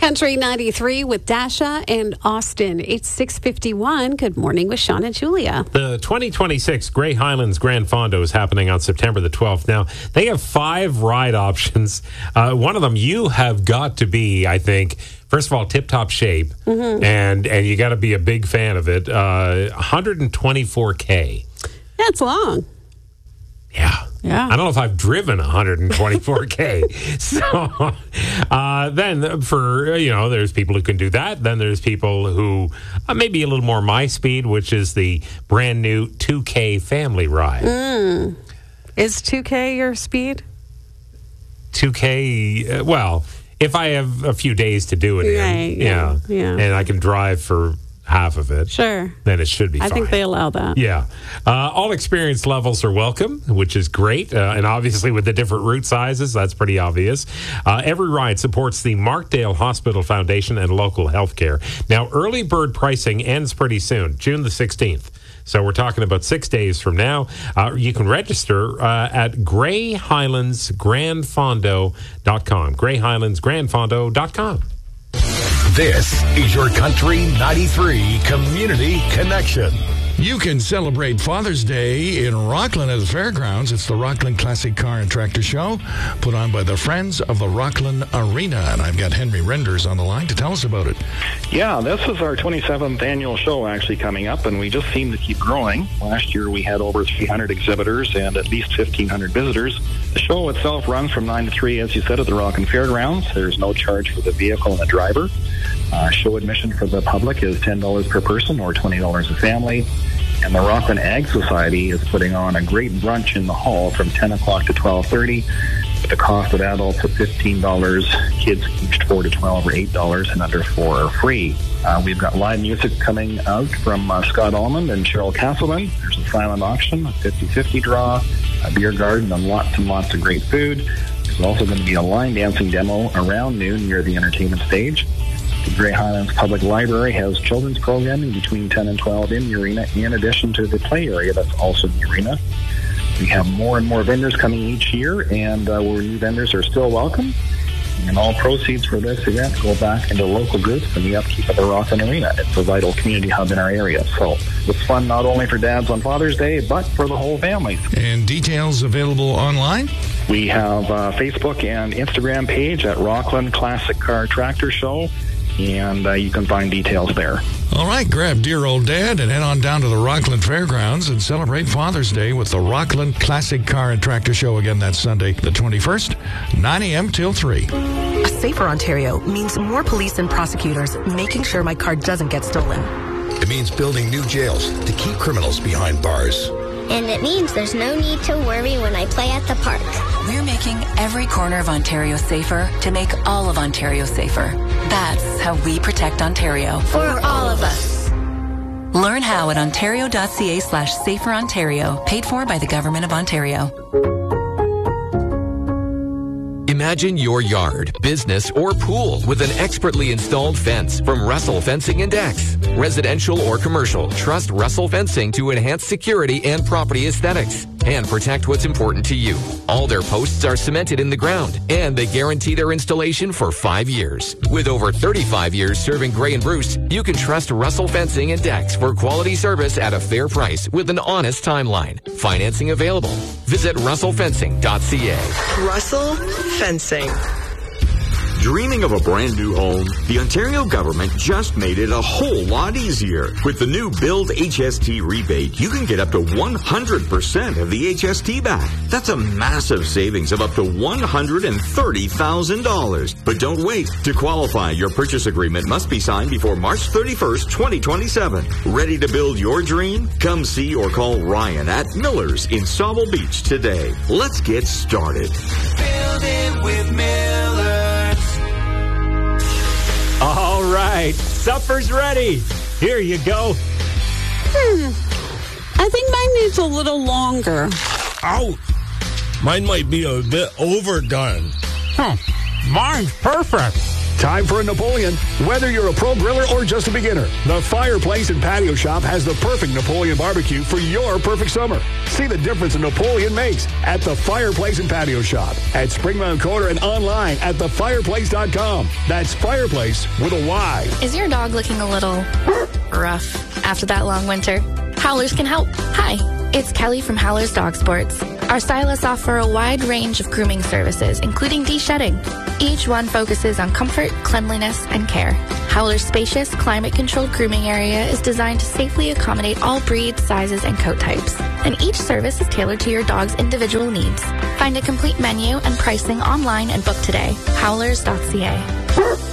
Country 93 with Dasha and Austin. It's 6:51. Good morning with Sean and Julia. The 2026 Grey Highlands Grand Fondo is happening on September the 12th. Now, they have 5 ride options. One of them, you have got to be, I think, first of all, tip-top shape, and you got to be a big fan of it. 124K. That's long. Yeah. I don't know if I've driven 124K. So then for, there's people who can do that. Then there's people who maybe a little more my speed, which is the brand new 2K family ride. Is 2K your speed? 2K, well, if I have a few days to do it Yeah. and I can drive for half of it, sure, then it should be fine. I think they allow that. Yeah. All experience levels are welcome, which is great. And obviously with the different route sizes, that's pretty obvious. Every ride supports the Markdale Hospital Foundation and local healthcare. Now, early bird pricing ends pretty soon, June the 16th. So we're talking about 6 days from now. You can register at greyhighlandsgrandfondo.com. greyhighlandsgrandfondo.com. This is your Country 93 Community Connection. You can celebrate Father's Day in Rockland at the fairgrounds. It's the Rockland Classic Car and Tractor Show, put on by the Friends of the Rockland Arena. And I've got Henry Renders on the line to tell us about it. Yeah, this is our 27th annual show actually coming up, and we just seem to keep growing. Last year we had over 300 exhibitors and at least 1,500 visitors. The show itself runs from 9 to 3, as you said, at the Rockland Fairgrounds. There's no charge for the vehicle and the driver. Show admission for the public is $10 per person or $20 a family. And the Rockland Ag Society is putting on a great brunch in the hall from 10 o'clock to 12:30. With the cost of adults at $15, kids aged 4 to 12 are $8, and under 4 are free. We've got live music coming out from Scott Almond and Cheryl Castleman. There's a silent auction, a 50-50 draw, a beer garden, and lots of great food. There's also going to be a line dancing demo around noon near the entertainment stage. The Grey Highlands Public Library has children's programming between 10 and 12 in the arena, in addition to the play area that's also in the arena. We have more and more vendors coming each year, and where new vendors are still welcome. And all proceeds for this event go back into local groups and the upkeep of the Rockland Arena. It's a vital community hub in our area. So it's fun not only for dads on Father's Day, but for the whole family. And details available online? We have a Facebook and Instagram page at Rockland Classic Car Tractor Show. And you can find details there. All right, grab dear old dad and head on down to the Rockland Fairgrounds and celebrate Father's Day with the Rockland Classic Car and Tractor Show again that Sunday, the 21st, 9 a.m. till 3. A safer Ontario means more police and prosecutors making sure my car doesn't get stolen. It means building new jails to keep criminals behind bars. And it means there's no need to worry when I play at the park. We're making every corner of Ontario safer to make all of Ontario safer. That's how we protect Ontario. For all of us. Learn how at ontario.ca/saferontario, paid for by the Government of Ontario. Imagine your yard, business, or pool with an expertly installed fence from Russell Fencing and Decks. Residential or commercial, trust Russell Fencing to enhance security and property aesthetics and protect what's important to you. All their posts are cemented in the ground, and they guarantee their installation for 5 years. With over 35 years serving Gray and Bruce, you can trust Russell Fencing and Decks for quality service at a fair price with an honest timeline. Financing available. Visit russellfencing.ca. Russell Fencing. Dreaming of a brand new home? The Ontario government just made it a whole lot easier. With the new Build HST rebate, you can get up to 100% of the HST back. That's a massive savings of up to $130,000. But don't wait. To qualify, your purchase agreement must be signed before March 31st, 2027. Ready to build your dream? Come see or call Ryan at Miller's in Sauble Beach today. Let's get started. Build it with Miller. All right, supper's ready. Here you go. I think mine needs a little longer. Ouch. Mine might be a bit overdone. Mine's perfect. Time for a Napoleon. Whether you're a pro griller or just a beginner, the Fireplace and Patio Shop has the perfect Napoleon barbecue for your perfect summer. See the difference a Napoleon makes at the Fireplace and Patio Shop at Springmount Corner and online at thefireplace.com. That's Fireplace with a Y. Is your dog looking a little rough after that long winter? Howlers can help. Hi, it's Kelly from Howlers Dog Sports. Our stylists offer a wide range of grooming services, including de-shedding. Each one focuses on comfort, cleanliness, and care. Howler's spacious, climate-controlled grooming area is designed to safely accommodate all breeds, sizes, and coat types. And each service is tailored to your dog's individual needs. Find a complete menu and pricing online and book today. Howlers.ca.